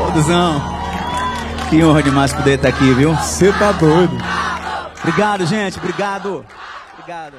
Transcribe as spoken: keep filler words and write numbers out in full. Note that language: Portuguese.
Alduzão. Que honra demais poder estar aqui, viu? Você tá doido. Obrigado, gente. Obrigado. Obrigado.